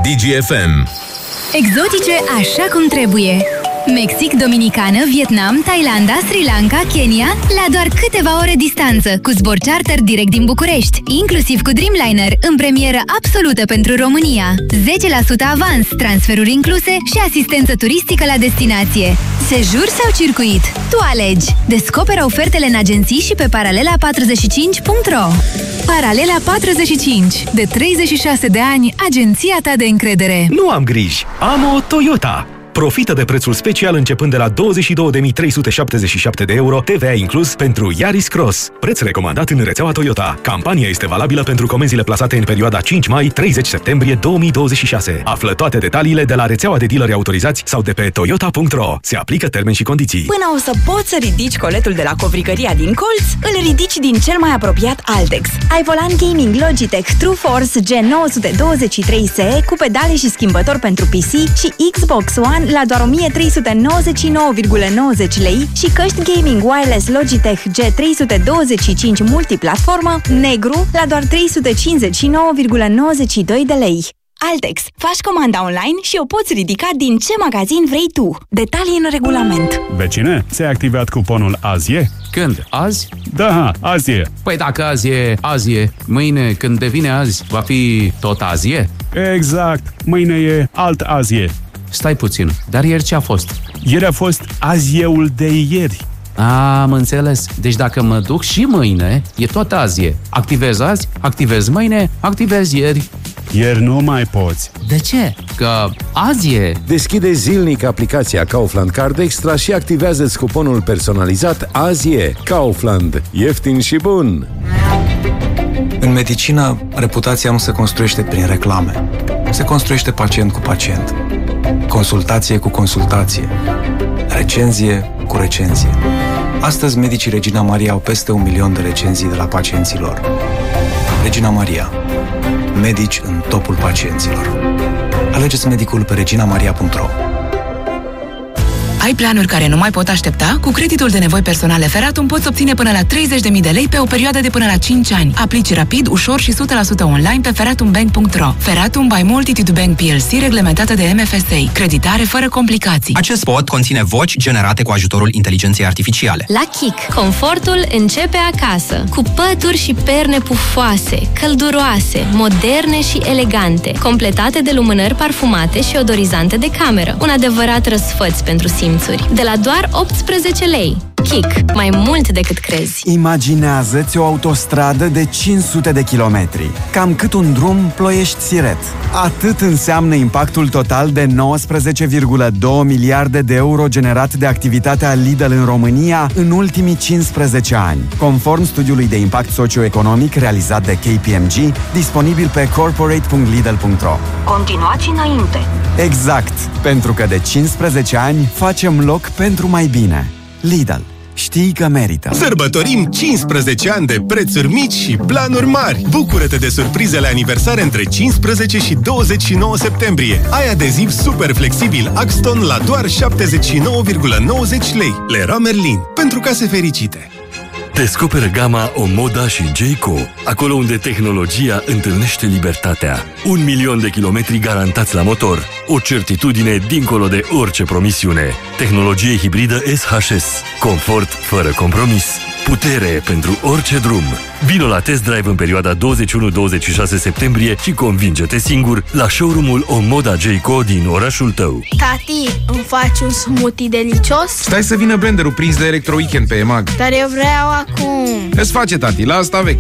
DGFM. Exotice așa cum trebuie. Mexic, Dominicană, Vietnam, Thailanda, Sri Lanka, Kenya, la doar câteva ore distanță, cu zbor charter direct din București, inclusiv cu Dreamliner, în premieră absolută pentru România. 10% avans, transferuri incluse și asistență turistică la destinație. Sejur sau circuit? Tu alegi! Descoperă ofertele în agenții și pe paralela45.ro. Paralela 45. De 36 de ani, agenția ta de încredere. Nu am griji, am o Toyota. Profită de prețul special începând de la 22.377 de euro, TVA inclus, pentru Yaris Cross. Preț recomandat în rețeaua Toyota. Campania este valabilă pentru comenzile plasate în perioada 5 mai-30 septembrie 2026. Află toate detaliile de la rețeaua de dealeri autorizați sau de pe toyota.ro. Se aplică termeni și condiții. Până o să poți să ridici coletul de la covrigăria din colț, îl ridici din cel mai apropiat Altex. Ai volan gaming Logitech TrueForce G923SE cu pedale și schimbător pentru PC și Xbox One la doar 1.399,90 lei și căști gaming wireless Logitech G325 multiplatformă negru la doar 359,92 de lei. Altex. Faci comanda online și o poți ridica din ce magazin vrei tu. Detalii în regulament. Vecine, ți-ai activat cuponul Azie? Când? Azi? Da, Azie. Păi dacă azi e, mâine când devine azi, va fi tot Azie? Exact. Mâine e alt Azie. Stai puțin, dar ieri ce a fost? Ieri a fost azieul de ieri. Am înțeles. Deci dacă mă duc și mâine, e tot azie. Activez azi, activez mâine, activez ieri. Ieri nu mai poți. De ce? Că azi e. Deschide zilnic aplicația Kaufland Card Extra și activează-ți cuponul personalizat Azi e. Kaufland. Ieftin și bun. În medicină, reputația nu se construiește prin reclame. Se construiește pacient cu pacient. Consultație cu consultație. Recenzie cu recenzie. Astăzi, medicii Regina Maria au peste 1 milion de recenzii de la pacienții lor. Regina Maria. Medici în topul pacienților. Alegeți medicul pe reginamaria.ro. Ai planuri care nu mai pot aștepta? Cu creditul de nevoi personale Feratum poți obține până la 30.000 de lei pe o perioadă de până la 5 ani. Aplici rapid, ușor și 100% online pe feratumbank.ro. Feratum by Multitude Bank PLC, reglementată de MFSA. Creditare fără complicații. Acest spot conține voci generate cu ajutorul inteligenței artificiale. La Kik, confortul începe acasă. Cu pături și perne pufoase, călduroase, moderne și elegante, completate de lumânări parfumate și odorizante de cameră. Un adevărat răsfăț pentru simțuri. De la doar 18 lei. Kik. Mai mult decât crezi. Imaginează-ți o autostradă de 500 de kilometri. Cam cât un drum Ploiești-Siret. Atât înseamnă impactul total de 19,2 miliarde de euro generat de activitatea Lidl în România în ultimii 15 ani. Conform studiului de impact socioeconomic realizat de KPMG, disponibil pe corporate.lidl.ro. Continuați înainte. Exact, pentru că de 15 ani facem loc pentru mai bine. Lidl. Știi că merită. Sărbătorim 15 ani de prețuri mici și planuri mari. Bucură-te de surprizele aniversare între 15 și 29 septembrie. Ai adeziv super flexibil Axton la doar 79,90 lei. Leroy Merlin. Pentru case fericite. Descoperă gama Omoda și Jayco, acolo unde tehnologia întâlnește libertatea. 1 milion de kilometri garantați la motor. O certitudine dincolo de orice promisiune. Tehnologie hibridă SHS. Confort fără compromis. Putere pentru orice drum. Vino la test drive în perioada 21-26 septembrie și convinge-te singur la showroom-ul Omoda Jayco din orașul tău. Tati, îmi faci un smoothie delicios? Stai să vină blenderul prins de Electro Weekend pe EMAG. Dar eu vreau acum. Îți face, tati, la asta vechi.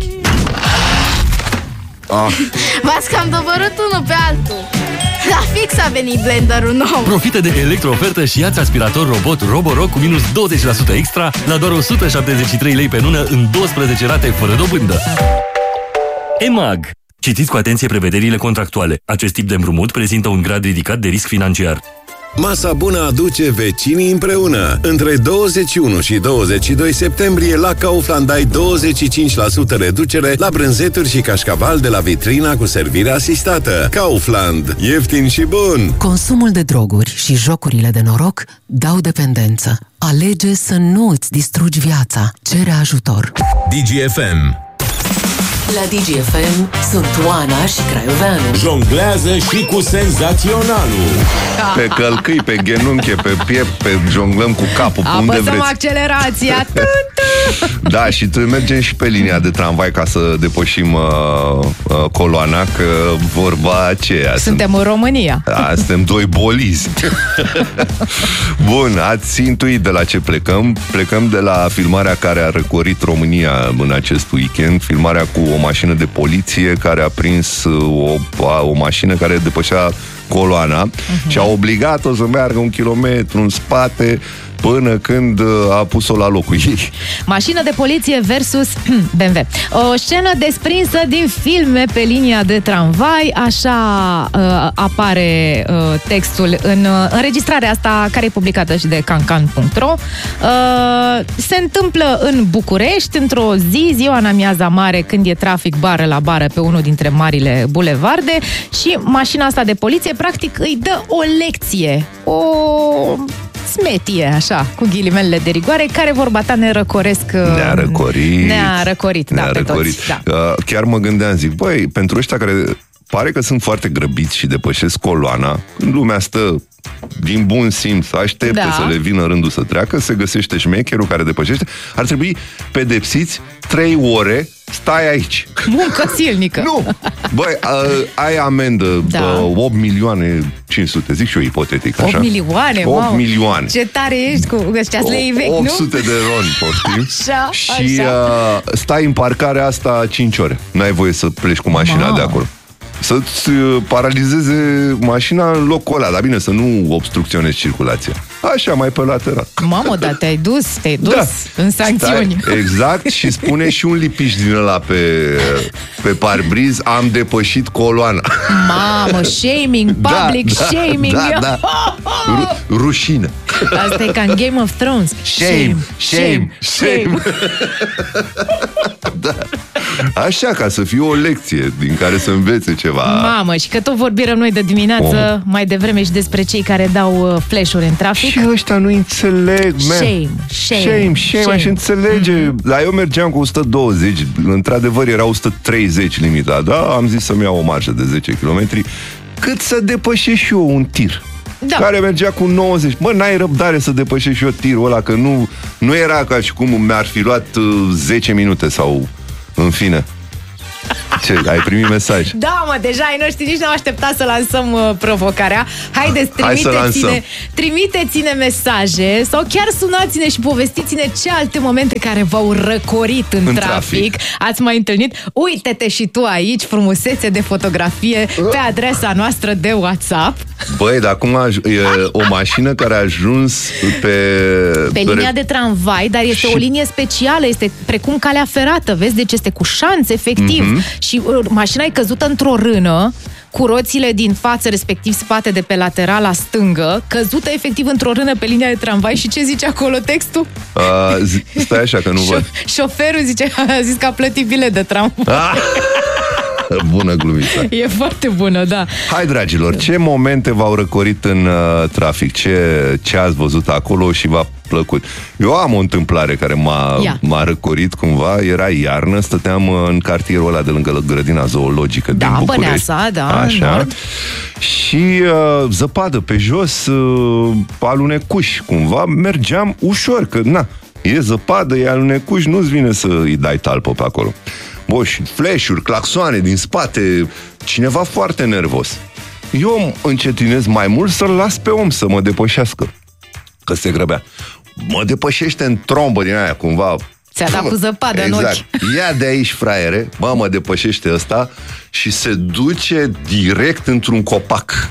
V-ați cam dobărât unul pe altul. La fix a venit blenderul nou. Profită de electro-ofertă și ia-ți aspirator robot Roborock cu minus 20% extra la doar 173 lei pe lună în 12 rate fără dobândă. EMAG. Citiți cu atenție prevederile contractuale. Acest tip de împrumut prezintă un grad ridicat de risc financiar. Masa bună aduce vecinii împreună. Între 21 și 22 septembrie la Kaufland ai 25% reducere la brânzeturi și cașcaval de la vitrina cu servire asistată. Kaufland. Ieftin și bun! Consumul de droguri și jocurile de noroc dau dependență. Alege să nu îți distrugi viața. Cere ajutor. DGFM. La DGFM sunt Oana și Craioveanu. Jonglează și cu senzaționalul. Pe călcâi, pe genunchi, pe piept, pe jonglăm cu capul, pe unde vreți. Apăsăm accelerația. Da, și mergem și pe linia de tramvai ca să depășim coloana, că vorba aceea. Suntem în România. Da, suntem doi bolizi. Bun, ați intuit de la ce plecăm. Plecăm de la filmarea care a răcorit România în acest weekend, filmarea cu o mașină de poliție care a prins o mașină care depășea coloana și a obligat-o să meargă 1 kilometru în spate până când a pus-o la locul ei. Mașină de poliție versus BMW. O scenă desprinsă din filme pe linia de tramvai, așa apare textul în înregistrarea asta, care e publicată și de cancan.ro. Se întâmplă în București, într-o ziua în amiaza mare, când e trafic bară la bară pe unul dintre marile bulevarde și mașina asta de poliție practic îi dă o lecție, o smetie, așa, cu ghilimelele de rigoare, care, vorba ta, ne răcoresc... Ne-a răcorit. Da, pe toți. Da. Chiar mă gândeam, zic, băi, pentru ăștia care pare că sunt foarte grăbiți și depășesc coloana, când lumea stă din bun simț, aștepte să le vină rândul să treacă, se găsește șmecherul care depășește, ar trebui pedepsiți 3 ore, stai aici. Muncă silnică. Nu! Băi, ai amendă 8 milioane 500, zic și eu ipotetic, așa. 8 milioane, 8 milioane. Ce tare ești cu ăștia lei vechi, 800 nu? de roni, poftim. Așa, și stai în parcarea asta 5 ore. N-ai voie să pleci cu mașina de acolo. Să-ți paralizeze mașina în locul ăla, dar bine, să nu obstrucționezi circulația. Așa, mai pe lateral. Mamă, dar te-ai dus în sancțiuni. Stai, exact, și spune și un lipiș din ăla pe parbriz, am depășit coloana. Mamă, shaming, public shaming. Da. Rușine. Asta e ca în Game of Thrones. Shame. Da. Așa, ca să fie o lecție din care să învețe ceva. Mamă, și că tot vorbim noi de dimineață mai devreme și despre cei care dau flash-uri în trafic. Și ăștia nu înțeleg, Shame, aș înțelege. Dar eu mergeam cu 120, într-adevăr era 130 limita, da? Am zis să-mi iau o marșă de 10 km, cât să depășesc și eu un tir. Da. Care mergea cu 90. Mă, n-ai răbdare să depășești și eu tirul ăla, că nu era ca și cum mi-ar fi luat 10 minute sau în fine. Ce, ai primit mesaj? Da, mă, deja ai noștri nici n-au așteptat să lansăm provocarea. Haideți, trimiteți-ne mesaje sau chiar sunați-ne și povestiți-ne ce alte momente care v-au răcorit în trafic ați mai întâlnit. Uite-te și tu aici, frumusețe de fotografie pe adresa noastră de WhatsApp. Băi, dar acum e o mașină care a ajuns pe linia de tramvai, dar este o linie specială, este precum calea ferată, vezi? Deci este cu șanț, efectiv. Și mașina e căzută într-o rână, cu roțile din față, respectiv spate de pe laterala stângă, căzută efectiv într-o rână pe linia de tramvai. Și ce zice acolo textul? Stai așa că nu văd. Șoferul a zis că a plătit bilet de tramvai. Bună glumița. E foarte bună, da. Hai, dragilor, ce momente v-au răcorit în trafic? Ce ați văzut acolo și v-a plăcut? Eu am o întâmplare care m-a răcorit cumva. Era iarnă, stăteam în cartierul ăla de lângă grădina zoologică din București. Băneasa, da, așa. Nord. Și zăpadă pe jos, alunecuși cumva. Mergeam ușor, că e zăpadă, e alunecuș, nu-ți vine să îi dai talpă pe acolo. Bă, și flash-uri, claxoane din spate, cineva foarte nervos. Eu încetinez mai mult să-l las pe om să mă depășească, că se grăbea. Mă depășește în trombă din aia, cumva. Ți-a dat cu zăpadă în ochi. Ia de aici, fraiere, mă depășește ăsta și se duce direct într-un copac.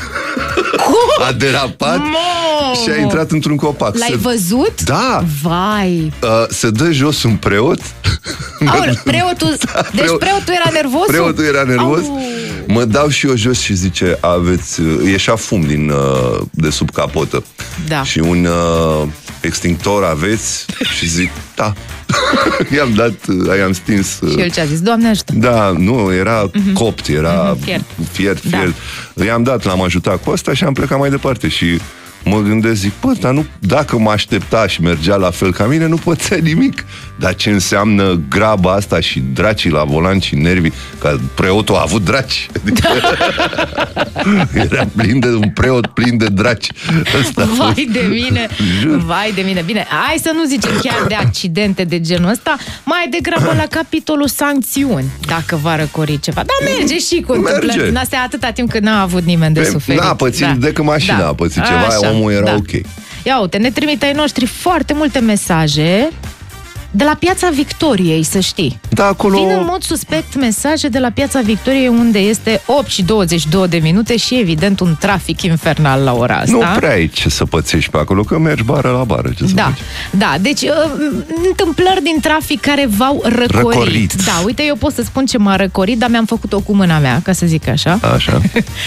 A derapat și a intrat într-un copac. L-ai văzut? Da. Vai. Se dă jos un preot. Preotul. Deci preotul era nervos? Preotul era nervos. Mă dau și eu jos și zice, ieșea fum de sub capotă. Da. Și un extintor aveți? Și zic, da. I-am dat, i-am stins. Și el ce a zis? Doamne ajută. Da, nu, era copt, era fiert. Da. I-am dat, l-am ajutat cu asta și am plecat mai departe. Și mă gândesc, zic, dar nu, dacă mă aștepta și mergea la fel ca mine, nu pățea nimic. Dar ce înseamnă graba asta și dracii la volan și nervii? Că preotul a avut draci. Era plin de un preot plin de draci. Vai de mine! Vai de mine! Bine, hai să nu zicem chiar de accidente de genul ăsta, mai degrabă la capitolul sancțiuni, dacă va răcori ceva. Dar merge și cu întâmplări din astea atâta timp cât n-a avut nimeni de suferit. N-a pățit, decât mașina a pățit ceva, așa, omul era ok. Ia uite, ne trimit ai noștri foarte multe mesaje de la Piața Victoriei, să știi. Da, acolo... Vin în mod suspect mesaje de la Piața Victoriei, unde este 8 și 22 de minute și evident un trafic infernal la ora asta. Nu prea ai ce să pățești pe acolo, că mergi bară la bară. Ce să faci? Da, deci întâmplări din trafic care v-au răcorit. Da, uite, eu pot să spun ce m-a răcorit, dar mi-am făcut-o cu mâna mea, ca să zic așa. Așa.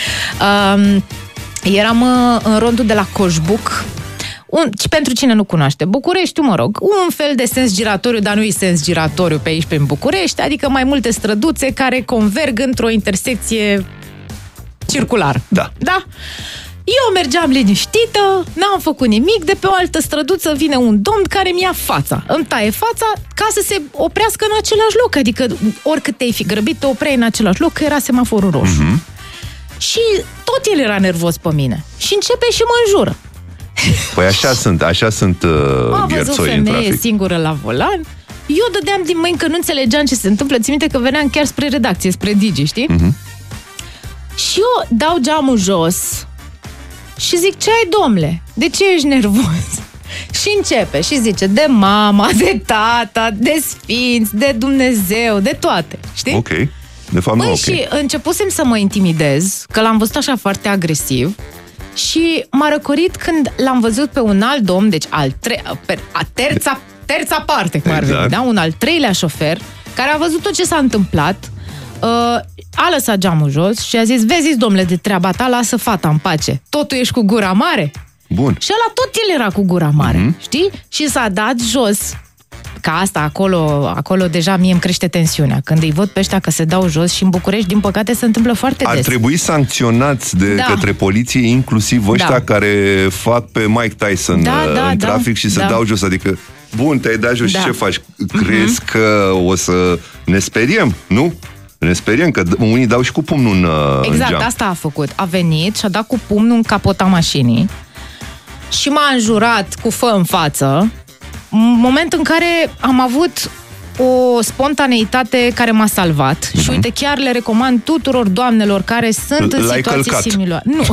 Eram în rondul de la Coșbuc. Pentru cine nu cunoaște Bucureștiul, mă rog, un fel de sens giratoriu, dar nu e sens giratoriu pe aici, prin București, adică mai multe străduțe care converg într-o intersecție circulară. Da. Eu mergeam liniștită, n-am făcut nimic, de pe o altă străduță vine un domn care mi-ia fața. Îmi taie fața ca să se oprească în același loc, adică oricât te-ai fi grăbit, te opreai în același loc, că era semaforul roșu. Și tot el era nervos pe mine. Și începe și mă înjură. Păi așa sunt gherțoi în trafic. Singură la volan. Eu dădeam din mâini că nu înțelegeam ce se întâmplă. Ți minte că veneam chiar spre redacție, spre Digi, știi? Și eu dau geamul jos și zic, ce ai, domnule? De ce ești nervos? Și începe și zice, de mama, de tata, de sfinți, de Dumnezeu, de toate, știi? Ok, de fapt nu ok. Și începusem să mă intimidez, că l-am văzut așa foarte agresiv. Și m-a răcorit când l-am văzut pe un alt domn, deci terța parte, cum ar veni, da? Un al treilea șofer, care a văzut tot ce s-a întâmplat, a lăsat geamul jos și a zis, vezi, domnule, de treaba ta, lasă fata în pace. Totul ești cu gura mare? Bun. Și ăla tot el era cu gura mare, știi? Și s-a dat jos. Ca asta, acolo deja mie îmi crește tensiunea. Când îi văd pe ăștia că se dau jos și în București, din păcate, se întâmplă foarte des. Ar trebui sancționați de către poliție, inclusiv ăștia care fac pe Mike Tyson în trafic și se dau jos. Adică, bun, te-ai dat jos și ce faci? Crezi că o să ne speriem, nu? Ne speriem, că unii dau și cu pumnul în geam. Asta a făcut. A venit și a dat cu pumnul în capota mașinii și m-a înjurat cu fă în față. Moment în care am avut o spontaneitate care m-a salvat. Și uite, chiar le recomand tuturor doamnelor care sunt în situații similare. Nu.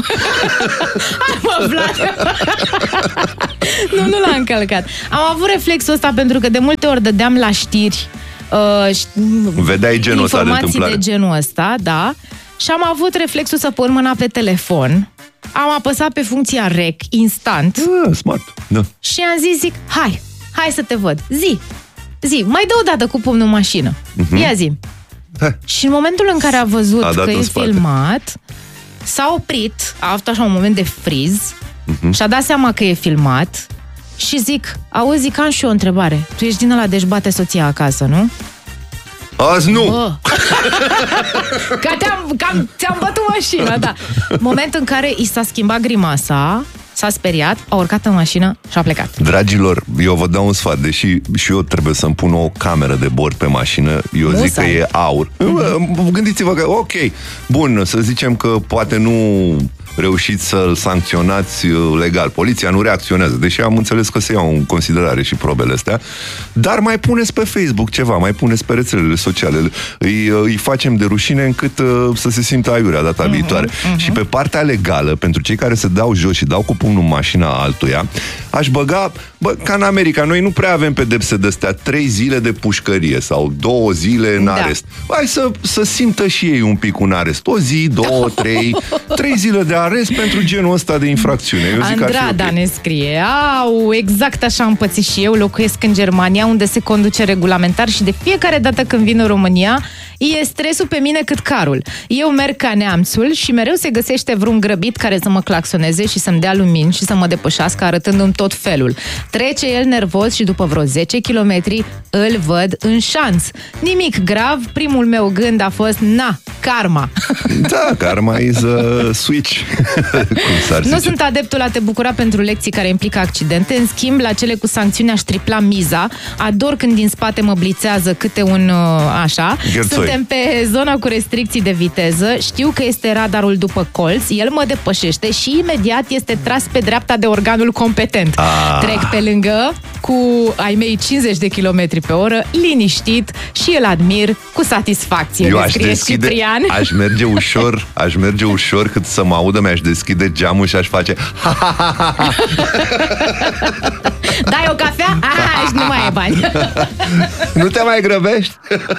Nu l-am încălcat. Am avut reflexul ăsta pentru că de multe ori dădeam la știri vedeai genul ăsta de întâmplare. De genul ăsta, da. Și am avut reflexul să pun mâna pe telefon. Am apăsat pe funcția rec instant. Smart. Da. Și am zis, zic, hai să te văd. Zi, mai dă o dată cu pumnul în mașină. Ia zi. Și în momentul în care a văzut că e filmat, s-a oprit, a avut așa un moment de friz și a dat seama că e filmat și zic, auzi, am și eu o întrebare. Tu ești din ăla de-și bate soția acasă, nu? Azi nu! Că ți-am bătut mașina, da. Moment în care i s-a schimbat grimasa, s-a speriat, a urcat în mașină și a plecat. Dragilor, eu vă dau un sfat, deși și eu trebuie să-mi pun o cameră de bord pe mașină, eu zic că e aur. Gândiți-vă că, ok, bun, să zicem că poate nu reușiți să-l sancționați legal. Poliția nu reacționează, deși am înțeles că se iau în considerare și probele astea, dar mai puneți pe Facebook ceva, mai puneți pe rețelele sociale. Îi facem de rușine încât să se simtă aiurea data viitoare. Și pe partea legală, pentru cei care se dau jos și dau cu pumnul în mașina altuia, aș băga, ca în America, noi nu prea avem pedepse de-astea, 3 zile de pușcărie sau 2 zile în arest. Hai să simtă și ei un pic un arest. O zi, 2, 3 zile de arest pentru genul ăsta de infracțiune. Eu zic Andrada ne scrie, exact așa am pățit și eu, locuiesc în Germania, unde se conduce regulamentar și de fiecare dată când vin în România, e stresul pe mine cât carul. Eu merg ca neamțul și mereu se găsește vreun grăbit care să mă claxoneze și să-mi dea lumini și să mă depășească, arătându-mi tot felul. Trece el nervos și după vreo 10 kilometri îl văd în șanț. Nimic grav, primul meu gând a fost, karma. Da, karma is a switch. Nu sunt adeptul a te bucura pentru lecții care implică accidente, în schimb, la cele cu sancțiuni aș tripla miza. Ador când din spate mă blițează câte un așa. Gherțoi. Suntem pe zona cu restricții de viteză, știu că este radarul după colț, el mă depășește și imediat este tras pe dreapta de organul competent. Trec pe lângă cu ai mei 50 de km pe oră, liniștit, și îl admir cu satisfacție. Eu aș merge ușor cât să mă audă, mi-aș deschide geamul și aș face dai o cafea? Și nu mai ai bani. Nu te mai grăbești?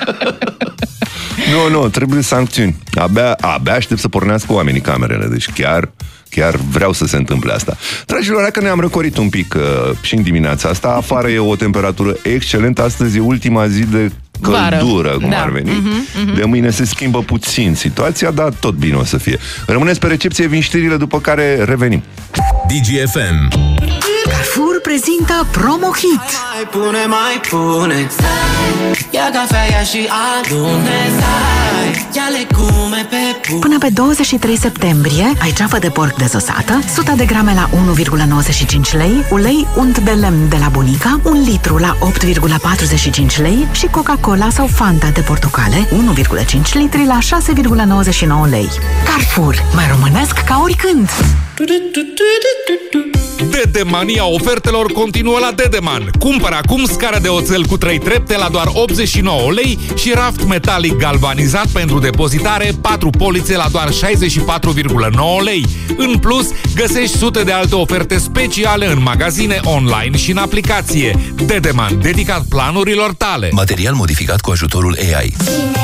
Nu, trebuie sancțiuni. Abia aștept să pornească oamenii camerele, deci chiar vreau să se întâmple asta. Dragilor, dacă ne-am răcorit un pic și în dimineața asta, afară e o temperatură excelentă, astăzi e ultima zi de căldură, cum ar veni. De mâine se schimbă puțin situația, dar tot bine o să fie. Rămâneți pe recepție, vin știrile, după care revenim. DGFM. Carrefour prezintă Promo Hit. Mai pune ia cafea, ia și adune. Ia legume pe pune. Până pe 23 septembrie ai ceafă de porc dezosată, 100 de grame la 1,95 lei, ulei unt de lemn de la Bunica, 1 litru la 8,45 lei și Coca-Cola sau Fanta de portocale, 1,5 litri la 6,99 lei. Carrefour, mai românesc ca oricând! Dedemania ofertelor continuă la Dedeman. Cumpără acum scară de oțel cu 3 trepte la doar 89 lei și raft metalic galvanizat pentru depozitare 4 polițe la doar 64,9 lei. În plus, găsești sute de alte oferte speciale în magazine, online și în aplicație. Dedeman, dedicat planurilor tale. Material modificat cu ajutorul AI.